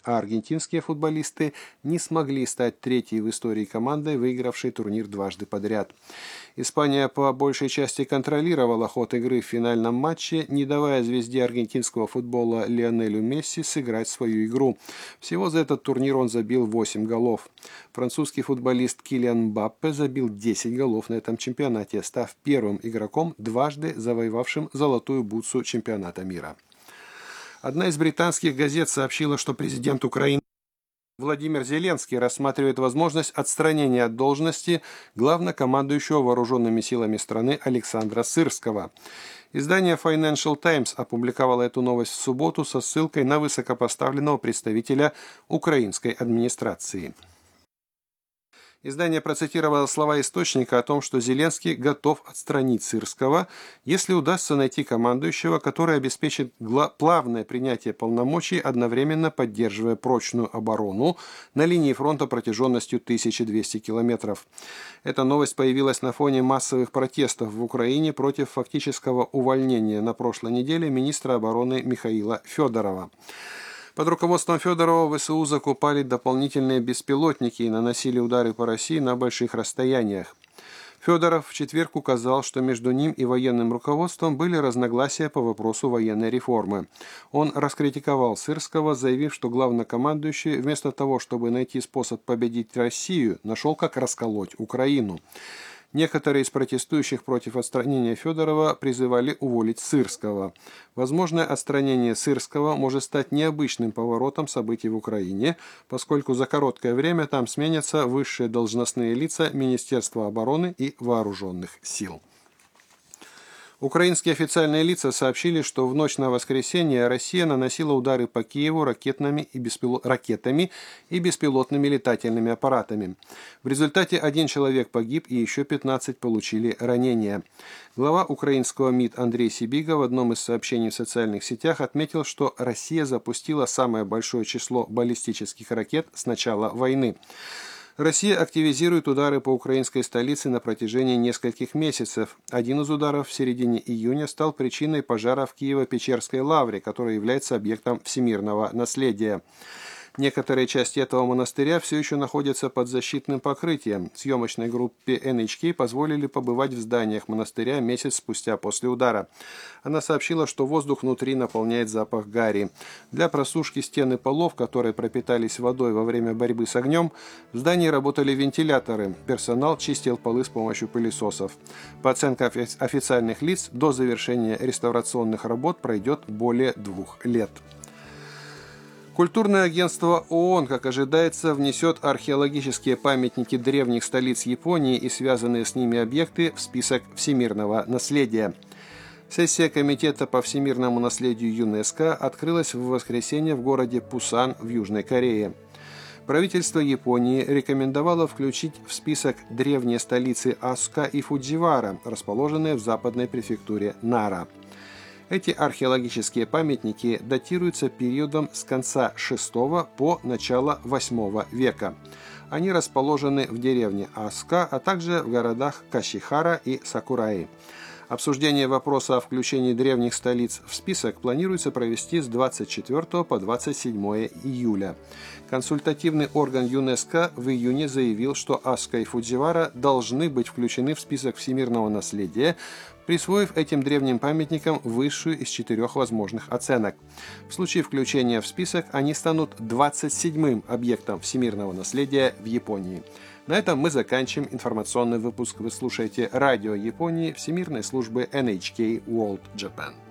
а аргентинские футболисты не смогли стать третьей в истории командой, выигравшей турнир дважды подряд. Испания по большей части контролировала ход игры в финальном матче, не давая звезде аргентинского футбола Лионелю Месси сыграть свою игру. Всего за этот турнир он забил 8 голов. Французский футболист Килиан Мбаппе забил 10 голов на этом чемпионате, став первым игроком, дважды завоевавшим золотую бутсу чемпионата мира. Одна из британских газет сообщила, что президент Украины Владимир Зеленский рассматривает возможность отстранения от должности главнокомандующего вооруженными силами страны Александра Сырского. Издание Financial Times опубликовало эту новость в субботу со ссылкой на высокопоставленного представителя украинской администрации. Издание процитировало слова источника о том, что Зеленский готов отстранить Сырского, если удастся найти командующего, который обеспечит плавное принятие полномочий, одновременно поддерживая прочную оборону на линии фронта протяженностью 1200 километров. Эта новость появилась на фоне массовых протестов в Украине против фактического увольнения на прошлой неделе министра обороны Михаила Федорова. Под руководством Федорова ВСУ закупали дополнительные беспилотники и наносили удары по России на больших расстояниях. Федоров в четверг указал, что между ним и военным руководством были разногласия по вопросу военной реформы. Он раскритиковал Сырского, заявив, что главнокомандующий вместо того, чтобы найти способ победить Россию, нашел, как расколоть Украину. Некоторые из протестующих против отстранения Федорова призывали уволить Сырского. Возможное отстранение Сырского может стать необычным поворотом событий в Украине, поскольку за короткое время там сменятся высшие должностные лица Министерства обороны и Вооруженных сил. Украинские официальные лица сообщили, что в ночь на воскресенье Россия наносила удары по Киеву ракетами и беспилотными летательными аппаратами. В результате 1 человек погиб и еще 15 получили ранения. Глава украинского МИД Андрей Сибига в одном из сообщений в социальных сетях отметил, что Россия запустила самое большое число баллистических ракет с начала войны. Россия активизирует удары по украинской столице на протяжении нескольких месяцев. Один из ударов в середине июня стал причиной пожара в Киево-Печерской лавре, которая является объектом всемирного наследия. Некоторые части этого монастыря все еще находятся под защитным покрытием. Съемочной группе NHK позволили побывать в зданиях монастыря месяц спустя после удара. Она сообщила, что воздух внутри наполняет запах гари. Для просушки стен и полов, которые пропитались водой во время борьбы с огнем, в здании работали вентиляторы. Персонал чистил полы с помощью пылесосов. По оценкам официальных лиц, до завершения реставрационных работ пройдет более 2 лет. Культурное агентство ООН, как ожидается, внесет археологические памятники древних столиц Японии и связанные с ними объекты в список всемирного наследия. Сессия Комитета по всемирному наследию ЮНЕСКО открылась в воскресенье в городе Пусан в Южной Корее. Правительство Японии рекомендовало включить в список древние столицы Асука и Фудзивара, расположенные в западной префектуре Нара. Эти археологические памятники датируются периодом с конца VI по начало VIII века. Они расположены в деревне Асука, а также в городах Кашихара и Сакураи. Обсуждение вопроса о включении древних столиц в список планируется провести с 24 по 27 июля. Консультативный орган ЮНЕСКО в июне заявил, что Асука и Фудзивара должны быть включены в список всемирного наследия, присвоив этим древним памятникам высшую из 4 возможных оценок. В случае включения в список они станут 27-м объектом всемирного наследия в Японии. На этом мы заканчиваем информационный выпуск. Вы слушаете радио Японии Всемирной службы NHK World Japan.